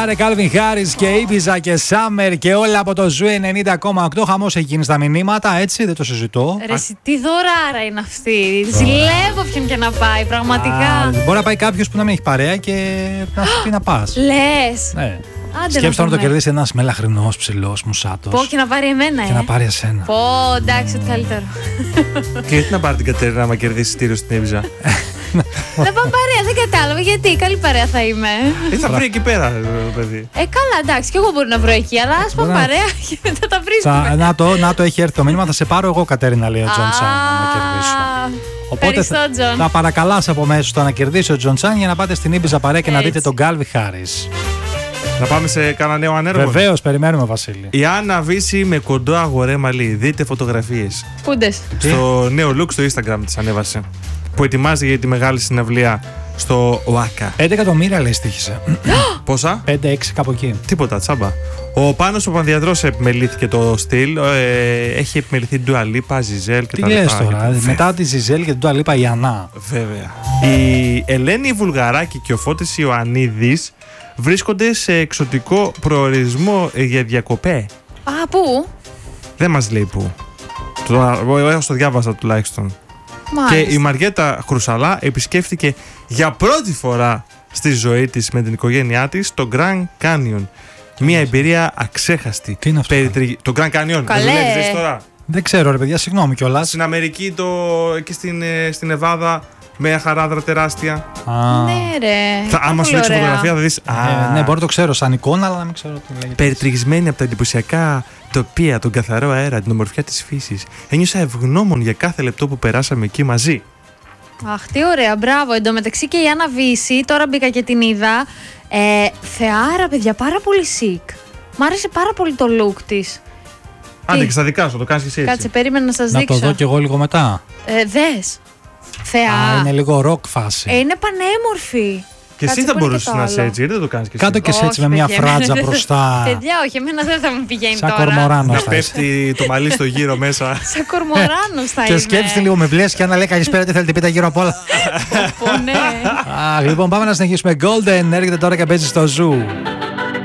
Πάρε Calvin Harris και Ibiza και Summer και όλα από το Ζου 90,8. Χαμός έχει γίνει στα μηνύματα, έτσι, δεν το συζητώ. Ρε, τι δωράρα είναι αυτή. Ζηλεύω ποιον και να πάει, πραγματικά. Μπορεί να πάει κάποιος που να μην έχει παρέα και να σου πει να πας. Λες. Ναι. Σκέψτε να το κερδίσει ένας μελαχρινός ψηλός μουσάτος. Πω, και να πάρει εμένα, και να πάρει εσένα. Πω, εντάξει, ό,τι καλύτερο. Και γιατί να πάρει την Κατερίνα άμα κερδίσει στήριο στην Ibiza. Να πάμε παρέα, δεν κατάλαβα γιατί. Καλή παρέα θα είμαι. Θα βρει εκεί πέρα, παιδί. Καλά, εντάξει, και εγώ μπορώ να βρω εκεί, αλλά ας πάμε παρέα και μετά τα βρίσκουμε. Να το έχει έρθει το μήνυμα, θα σε πάρω εγώ, Κατερίνα, λέει ο Τζον Τσάν, να κερδίσω. Οπότε θα παρακαλάς από μέσα το να κερδίσει ο Τζον Τσάν για να πάτε στην Ibiza παρέα και να δείτε τον Calvin Harris. Να πάμε σε κάνα νέο ανέργο. Βεβαίως, περιμένουμε, Βασίλη. Η Άννα Βύση με κοντό αγορέ μαλλί. Δείτε φωτογραφίες. Πούντες. Στο νέο look στο Instagram της ανέβασε. Που ετοιμάζει για τη μεγάλη συναυλία στο ΟΑΚΑ. 5 εκατομμύρια λέει στοίχησε. Πόσα? 5-6 κάπου εκεί. Τίποτα, τσάμπα. Ο Πάνος ο Πανδιαδρός επιμελήθηκε το στυλ. Έχει επιμεληθεί Dua Lipa, Giselle κτλ. Τι λες τώρα, μετά τη Giselle και την Dua Lipa η Ανά. Βέβαια. Η Ελένη Βουλγαράκη και ο Φώτης Ιωαννίδης βρίσκονται σε εξωτικό προορισμό για διακοπέ. Πού? Δεν μας λέει πού. Εγώ το διάβασα τουλάχιστον. Μάλιστα. Και η Μαριέτα Χρουσαλά επισκέφθηκε για πρώτη φορά στη ζωή της με την οικογένειά της το Grand Canyon. Μια εμπειρία αξέχαστη. Τι είναι αυτό? Το Grand Canyon. Καλέ. Δεν δουλεύεις τώρα. Δεν ξέρω, ρε παιδιά, συγγνώμη κιόλας. Στην Αμερική, εκεί στην Νεβάδα, με μια χαράδρα τεράστια. Ναι, ρε. Άμα σου δείξω φωτογραφία θα δεις. Ναι, μπορεί να το ξέρω σαν εικόνα, αλλά να μην ξέρω τι λέγεται. Περιτριγισμένη από τα εντυπωσιακά τοπία, τον καθαρό αέρα, την ομορφιά της φύσης. Ένιωσα ευγνώμων για κάθε λεπτό που περάσαμε εκεί μαζί. Αχ, τι ωραία, μπράβο. Εν τω μεταξύ και η Άννα Βύση, τώρα μπήκα και την είδα. Θεάρα, παιδιά, πάρα πολύ chic. Μ' άρεσε πάρα πολύ το look της. Άντε και στα δικά σου, το κάνεις και εσύ έτσι. Κάτσε, περίμενα να σας Να δείξω. το δω κι εγώ λίγο μετά. Δες. Θεά. Είναι λίγο rock φάση. Είναι πανέμορφη. Και εσύ θα μπορούσες να είσαι έτσι, γιατί δεν το κάνεις και εσύ. Κάτω και εσύ έτσι με μια φράτζα μπροστά. Παιδιά, όχι, εμένα δεν θα μου πηγαίνει Σαν τώρα. κορμοράνος Να θα είσαι. πέφτει το μαλλί στο γύρο μέσα. Σαν κορμοράνος θα είμαι. Και σκέψτε λίγο με μπλες και αν λέει καλησπέρα, τι θέλετε πείτε γύρω απ' όλα. Ναι. Λοιπόν, πάμε να συνεχίσουμε. Golden έρχεται τώρα και παίζει στο Zoo.